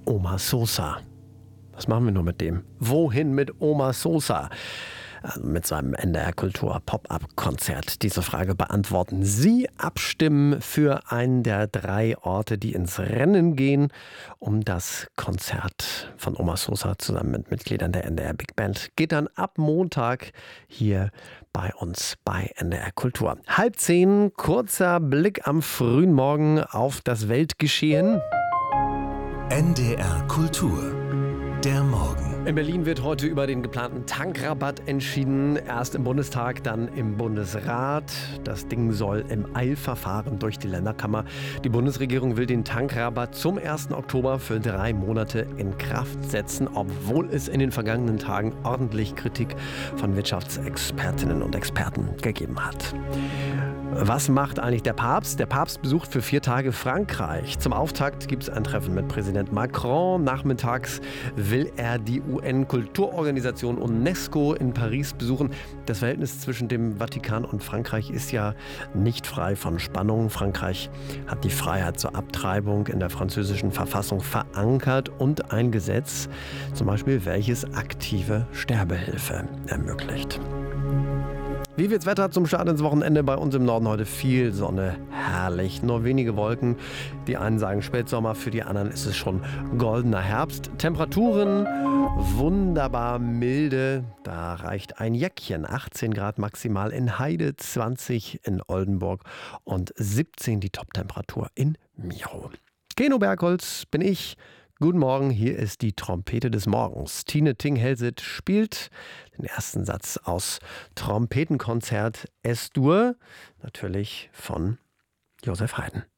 Oma Sosa. Was machen wir nur mit dem? Wohin mit Oma Sosa? Also mit seinem NDR Kultur Pop-Up-Konzert. Diese Frage beantworten Sie. Abstimmen für einen der 3 Orte, die ins Rennen gehen, um das Konzert von Oma Sosa zusammen mit Mitgliedern der NDR Big Band. Geht dann ab Montag hier bei uns bei NDR Kultur. 9:30, kurzer Blick am frühen Morgen auf das Weltgeschehen. NDR Kultur. Der Morgen. In Berlin wird heute über den geplanten Tankrabatt entschieden. Erst im Bundestag, dann im Bundesrat. Das Ding soll im Eilverfahren durch die Länderkammer. Die Bundesregierung will den Tankrabatt zum 1. Oktober für 3 Monate in Kraft setzen, obwohl es in den vergangenen Tagen ordentlich Kritik von Wirtschaftsexpertinnen und Experten gegeben hat. Was macht eigentlich der Papst? Der Papst besucht für 4 Tage Frankreich. Zum Auftakt gibt es ein Treffen mit Präsident Macron. Nachmittags will er die UN-Kulturorganisation UNESCO in Paris besuchen. Das Verhältnis zwischen dem Vatikan und Frankreich ist ja nicht frei von Spannungen. Frankreich hat die Freiheit zur Abtreibung in der französischen Verfassung verankert und ein Gesetz, zum Beispiel welches aktive Sterbehilfe ermöglicht. Wie wird's Wetter zum Start ins Wochenende? Bei uns im Norden heute viel Sonne, herrlich, nur wenige Wolken. Die einen sagen Spätsommer, für die anderen ist es schon goldener Herbst. Temperaturen wunderbar milde, da reicht ein Jäckchen. 18 Grad maximal in Heide, 20 in Oldenburg und 17 die Toptemperatur in Miro. Geno Bergholz bin ich. Guten Morgen, hier ist die Trompete des Morgens. Tine Ting-Helseth spielt den ersten Satz aus Trompetenkonzert Es-Dur, natürlich von Josef Haydn.